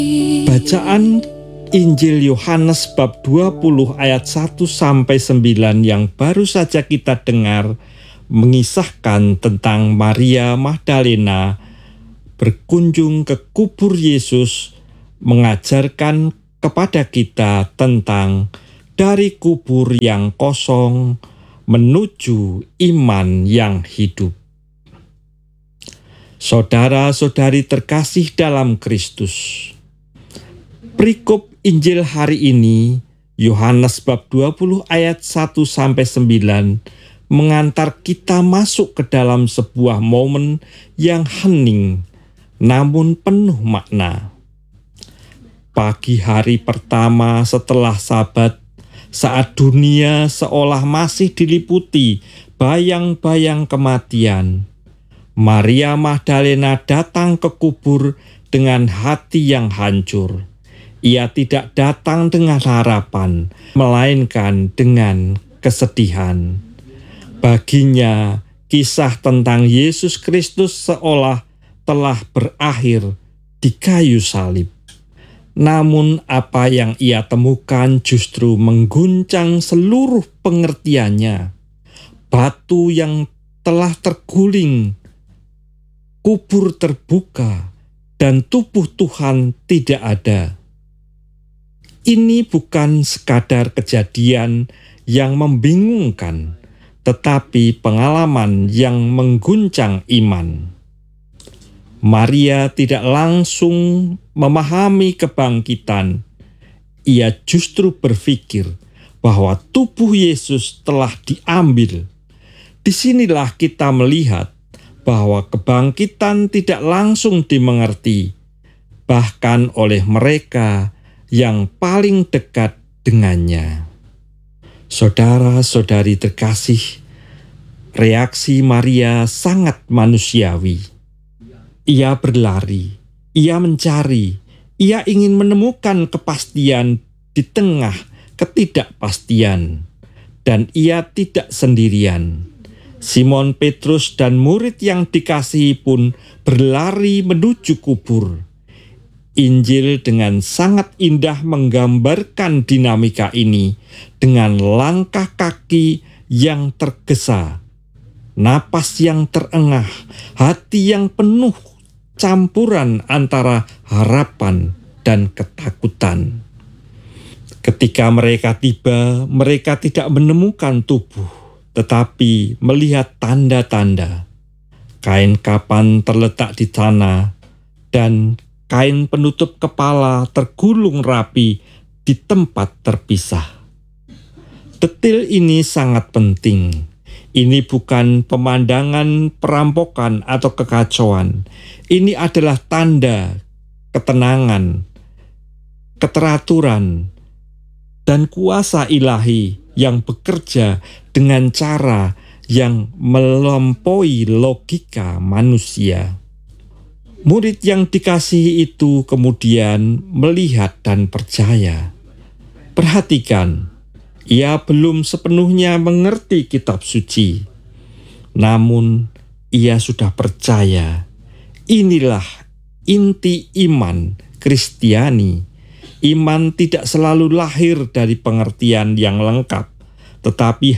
Bacaan Injil Yohanes bab 20 ayat 1-9 yang baru saja kita dengar mengisahkan tentang Maria Magdalena berkunjung ke kubur Yesus, mengajarkan kepada kita tentang dari kubur yang kosong menuju iman yang hidup. Saudara-saudari terkasih dalam Kristus, perikop Injil hari ini, Yohanes bab 20 ayat 1-9, mengantar kita masuk ke dalam sebuah momen yang hening namun penuh makna. Pagi hari pertama setelah Sabat, saat dunia seolah masih diliputi bayang-bayang kematian, Maria Magdalena datang ke kubur dengan hati yang hancur. Ia tidak datang dengan harapan, melainkan dengan kesedihan. Baginya, kisah tentang Yesus Kristus seolah telah berakhir di kayu salib. Namun apa yang ia temukan justru mengguncang seluruh pengertiannya. Batu yang telah terguling, kubur terbuka, dan tubuh Tuhan tidak ada. Ini bukan sekadar kejadian yang membingungkan, tetapi pengalaman yang mengguncang iman. Maria tidak langsung memahami kebangkitan. Ia justru berpikir bahwa tubuh Yesus telah diambil. Disinilah kita melihat bahwa kebangkitan tidak langsung dimengerti, bahkan oleh mereka yang paling dekat dengannya. Saudara-saudari terkasih, reaksi Maria sangat manusiawi. Ia berlari, ia mencari, ia ingin menemukan kepastian di tengah ketidakpastian, dan ia tidak sendirian. Simon Petrus dan murid yang dikasihi pun berlari menuju kubur. Injil dengan sangat indah menggambarkan dinamika ini dengan langkah kaki yang tergesa, napas yang terengah, hati yang penuh campuran antara harapan dan ketakutan. Ketika mereka tiba, mereka tidak menemukan tubuh, tetapi melihat tanda-tanda. Kain kapan terletak di tanah, dan kain penutup kepala tergulung rapi di tempat terpisah. Detil ini sangat penting. Ini bukan pemandangan perampokan atau kekacauan. Ini adalah tanda ketenangan, keteraturan, dan kuasa ilahi yang bekerja dengan cara yang melampaui logika manusia. Murid yang dikasihi itu kemudian melihat dan percaya. Perhatikan, ia belum sepenuhnya mengerti kitab suci, namun ia sudah percaya. Inilah inti iman Kristiani. Iman tidak selalu lahir dari pengertian yang lengkap, tetapi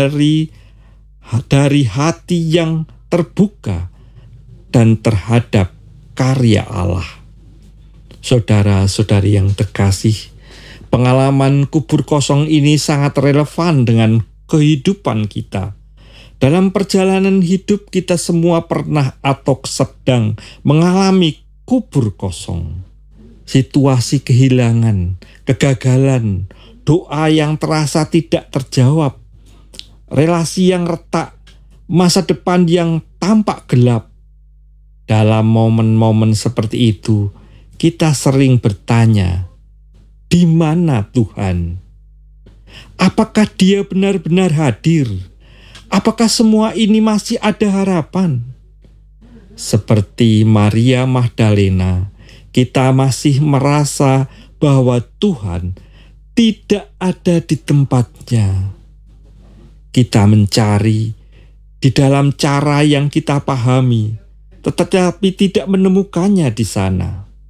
dari hati yang terbuka dan terhadap karya Allah. Saudara-saudari yang terkasih, pengalaman kubur kosong ini sangat relevan dengan kehidupan kita. Dalam perjalanan hidup kita semua pernah atau sedang mengalami kubur kosong. Situasi kehilangan, kegagalan, doa yang terasa tidak terjawab, relasi yang retak, masa depan yang tampak gelap. Dalam momen-momen seperti itu, kita sering bertanya, di mana Tuhan? Apakah Dia benar-benar hadir? Apakah semua ini masih ada harapan? Seperti Maria Magdalena, kita masih merasa bahwa Tuhan tidak ada di tempatnya. Kita mencari di dalam cara yang kita pahami, tetapi tidak menemukannya di sana.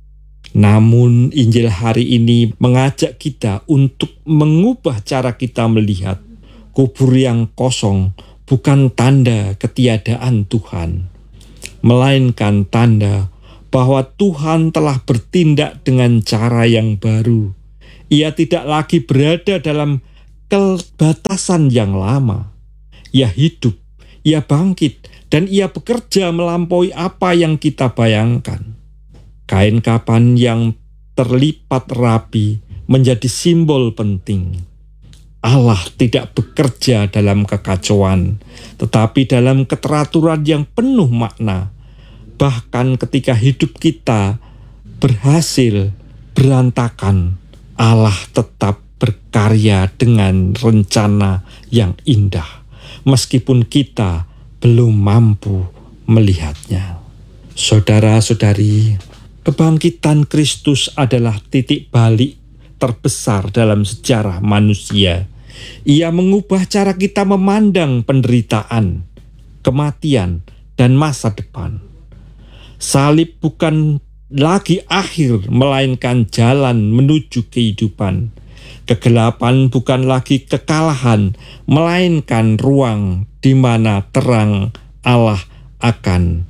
Namun Injil hari ini mengajak kita untuk mengubah cara kita melihat. Kubur yang kosong bukan tanda ketiadaan Tuhan, melainkan tanda bahwa Tuhan telah bertindak dengan cara yang baru. Ia tidak lagi berada dalam kebatasan yang lama. Ia hidup, ia bangkit, dan ia bekerja melampaui apa yang kita bayangkan. Kain kapan yang terlipat rapi menjadi simbol penting. Allah tidak bekerja dalam kekacauan, tetapi dalam keteraturan yang penuh makna. Bahkan ketika hidup kita berhasil berantakan, Allah tetap berkarya dengan rencana yang indah, meskipun kita belum mampu melihatnya. Saudara-saudari, kebangkitan Kristus adalah titik balik terbesar dalam sejarah manusia. Ia mengubah cara kita memandang penderitaan, kematian, dan masa depan. Salib bukan lagi akhir, melainkan jalan menuju kehidupan. Kegelapan bukan lagi kekalahan, melainkan ruang di mana terang Allah akan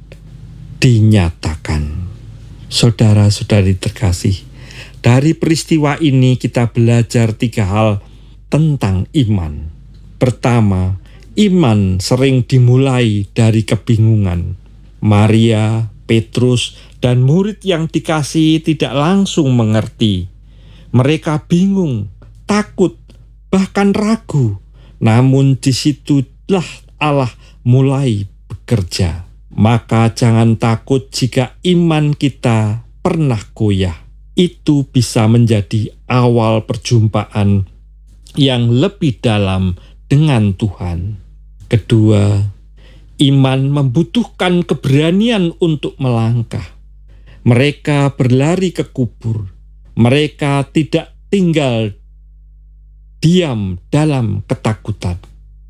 dinyatakan. Saudara-saudari terkasih, dari peristiwa ini kita belajar 3 hal tentang iman. Pertama, iman sering dimulai dari kebingungan. Maria, Petrus, dan murid yang dikasihi tidak langsung mengerti. Mereka bingung, takut, bahkan ragu. Namun disitulah Allah mulai bekerja. Maka jangan takut jika iman kita pernah goyah. Itu bisa menjadi awal perjumpaan yang lebih dalam dengan Tuhan. Kedua, iman membutuhkan keberanian untuk melangkah. Mereka berlari ke kubur. Mereka tidak tinggal diam dalam ketakutan.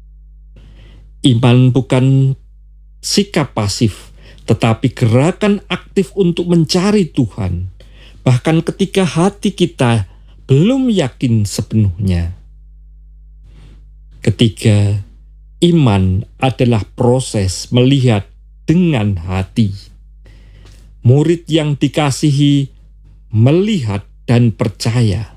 Iman bukan sikap pasif, tetapi gerakan aktif untuk mencari Tuhan, bahkan ketika hati kita belum yakin sepenuhnya. Ketiga, iman adalah proses melihat dengan hati. Murid yang dikasihi melihat dan percaya.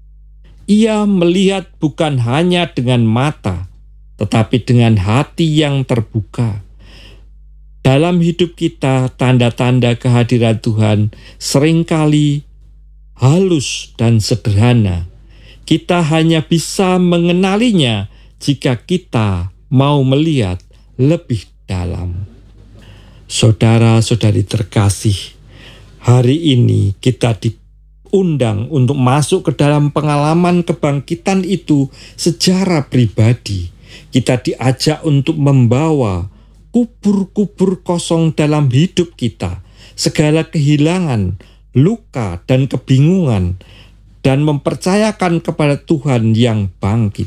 Ia melihat bukan hanya dengan mata, tetapi dengan hati yang terbuka. Dalam hidup kita, tanda-tanda kehadiran Tuhan seringkali halus dan sederhana. Kita hanya bisa mengenalinya jika kita mau melihat lebih dalam. Saudara-saudari terkasih, hari ini kita diundang untuk masuk ke dalam pengalaman kebangkitan itu secara pribadi. Kita diajak untuk membawa kubur-kubur kosong dalam hidup kita, segala kehilangan, luka, dan kebingungan, dan mempercayakan kepada Tuhan yang bangkit.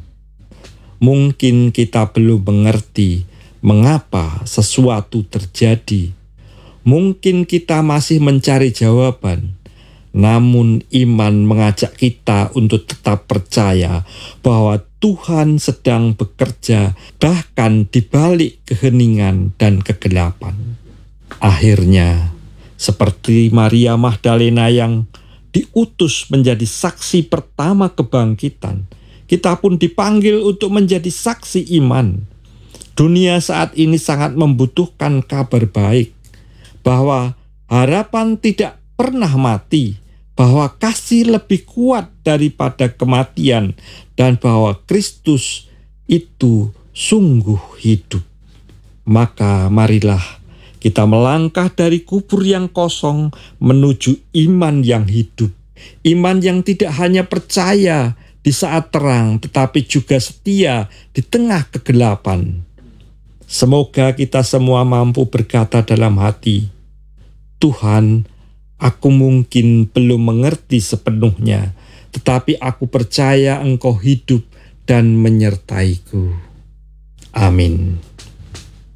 Mungkin kita belum mengerti mengapa sesuatu terjadi. Mungkin kita masih mencari jawaban. Namun iman mengajak kita untuk tetap percaya bahwa Tuhan sedang bekerja bahkan di balik keheningan dan kegelapan. Akhirnya, seperti Maria Magdalena yang diutus menjadi saksi pertama kebangkitan, kita pun dipanggil untuk menjadi saksi iman. Dunia saat ini sangat membutuhkan kabar baik, bahwa harapan tidak pernah mati, bahwa kasih lebih kuat daripada kematian, dan bahwa Kristus itu sungguh hidup. Maka marilah kita melangkah dari kubur yang kosong menuju iman yang hidup. Iman yang tidak hanya percaya di saat terang, tetapi juga setia di tengah kegelapan. Semoga kita semua mampu berkata dalam hati, Tuhan, aku mungkin belum mengerti sepenuhnya, tetapi aku percaya Engkau hidup dan menyertaiku. Amin.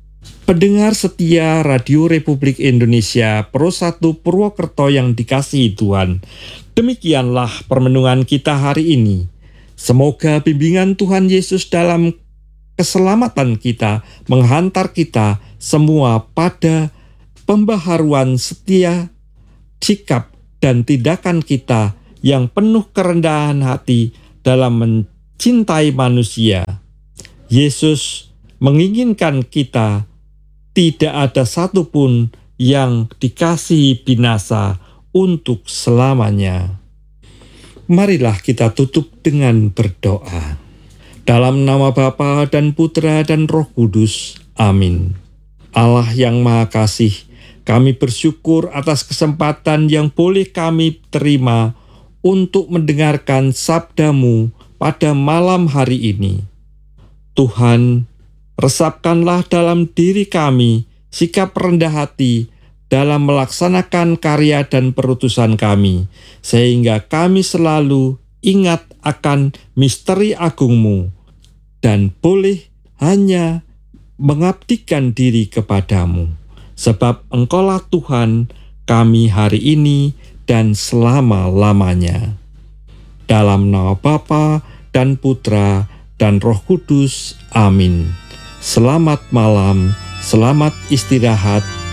Pendengar setia Radio Republik Indonesia Pro 1 Purwokerto yang dikasihi Tuhan, demikianlah permenungan kita hari ini. Semoga bimbingan Tuhan Yesus dalam keselamatan kita menghantar kita semua pada pembaharuan setia sikap dan tindakan kita yang penuh kerendahan hati dalam mencintai manusia. Yesus menginginkan kita tidak ada satupun yang dikasihi binasa untuk selamanya. Marilah kita tutup dengan berdoa. Dalam nama Bapa dan Putra dan Roh Kudus. Amin. Allah yang Maha Kasih, kami bersyukur atas kesempatan yang boleh kami terima untuk mendengarkan sabda-Mu pada malam hari ini. Tuhan, resapkanlah dalam diri kami sikap rendah hati dalam melaksanakan karya dan perutusan kami, sehingga kami selalu ingat akan misteri agung-Mu dan boleh hanya mengabdikan diri kepadamu. Sebab Engkaulah Tuhan kami hari ini dan selama-lamanya. Dalam nama Bapa dan Putra dan Roh Kudus. Amin. Selamat malam, selamat istirahat,